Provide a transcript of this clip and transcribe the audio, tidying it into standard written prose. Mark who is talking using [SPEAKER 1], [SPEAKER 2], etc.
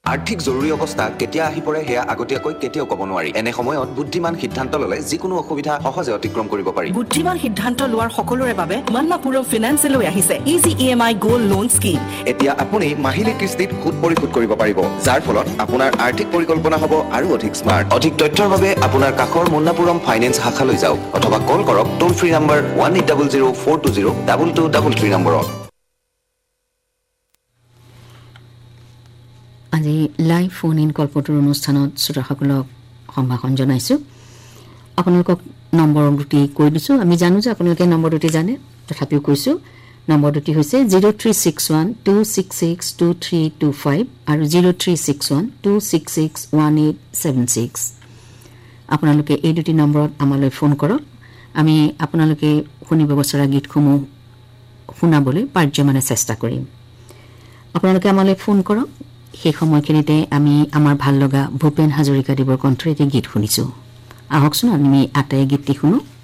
[SPEAKER 1] আৰ্থিক জৰুৰী অৱস্থা কেতিয়া আহি পৰে সেয়া আগতীয়াকৈ কেতিয়াও ক'ব নোৱাৰি। এনে সময়ত বুদ্ধিমান সিদ্ধান্ত ল'লে যিকোনো অসুবিধা সহজে অতিক্ৰম কৰিব পাৰি।
[SPEAKER 2] বুদ্ধিমান সিদ্ধান্ত লোৱাৰ সকলোৰে বাবে মন্নাপুৰম ফিনান্সে লৈ আহিছে easy EMI gold loan scheme.
[SPEAKER 1] এতিয়া আপুনি মাহিলী কিস্তিত সুদ পৰিশোধ কৰিব পাৰিব, যাৰ ফলত আপোনাৰ আৰ্থিক পৰিকল্পনা হ'ব আৰু অধিক স্মাৰ্ট। অধিক তথ্যৰ বাবে আপোনাৰ কাষৰ মন্নাপুৰম ফাইনেন্স শাখালৈ যাওক অথবা কল কৰক টোল ফ্ৰী নম্বৰ 1800-420-2233 নম্বৰত।
[SPEAKER 3] আজি লাইভ ফোন ইন কল্পটোৰ অনুষ্ঠানত শ্ৰোতাসকলক সম্ভাষণ জনাইছোঁ। আপোনালোকক নম্বৰ দুটি কৈ দিছোঁ। আমি জানো যে আপোনালোকে নম্বৰ দুটি জানে, তথাপিও কৈছোঁ। নম্বৰ দুটি হৈছে 0361-266-2325 আৰু 0361-266-1876। আপোনালোকে এই দুটি নম্বৰত আমালৈ ফোন কৰক। আমি আপোনালোকে শুনিব বিচৰা গীতসমূহ শুনাবলৈ পাৰ্যমানে চেষ্টা কৰিম। আপোনালোকে আমালৈ ফোন কৰক। সেই সময়খিনিতে আমি আমাৰ ভাল লগা ভূপেন হাজৰিকাদেৱৰ কণ্ঠৰে এটি গীত শুনিছোঁ। আহকচোন আমি আটাই গীতটি শুনো।